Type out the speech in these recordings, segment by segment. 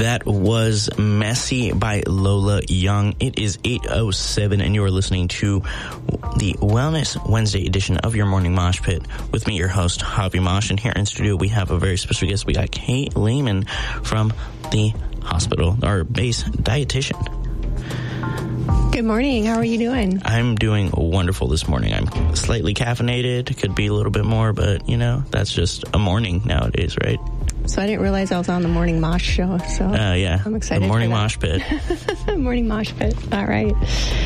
That was Messy by Lola Young. It is 8:07 and you are listening to the Wellness Wednesday edition of your Morning Mosh Pit with me, your host, Javi Mosh. And here in studio, we have a very special guest. We got Kate Lehman from the hospital, our base dietitian. Good morning. How are you doing? I'm doing wonderful this morning. I'm slightly caffeinated. Could be a little bit more, but, you know, that's just a morning nowadays, right? So I didn't realize I was on the Morning Mosh show. So yeah. I'm excited. The Morning Mosh Pit. Morning Mosh Pit. All right.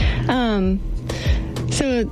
So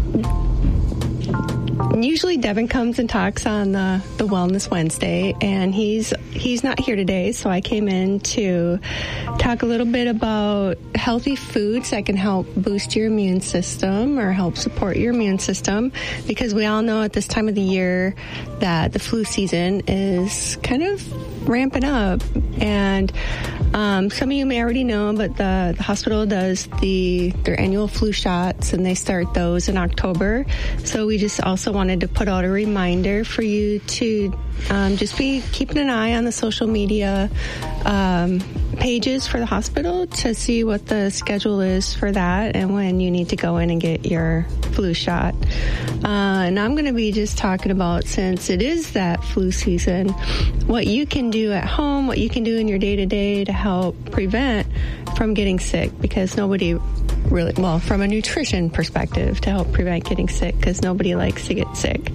usually Devin comes and talks on the Wellness Wednesday, and he's not here today, so I came in to talk a little bit about healthy foods that can help boost your immune system or help support your immune system, because we all know at this time of the year that the flu season is kind of ramping up. And some of you may already know, but the hospital does their annual flu shots, and they start those in October. So we just also wanted to put out a reminder for you to just be keeping an eye on the social media pages for the hospital to see what the schedule is for that and when you need to go in and get your flu shot. And I'm going to be just talking about, since it is that flu season, what you can do at home, what you can do in your day-to-day to help prevent from getting sick, because nobody really, well, from a nutrition perspective, to help prevent getting sick, because nobody likes to get sick.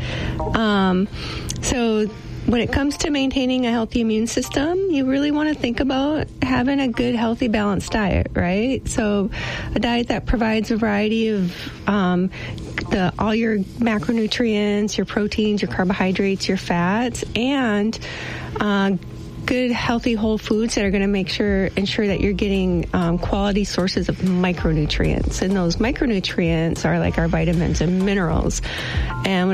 So when it comes to maintaining a healthy immune system, you really want to think about having a good, healthy, balanced diet, right? So a diet that provides a variety of all your macronutrients, your proteins, your carbohydrates, your fats, and good, healthy, whole foods that are going to ensure that you're getting quality sources of micronutrients. And those micronutrients are like our vitamins and minerals. And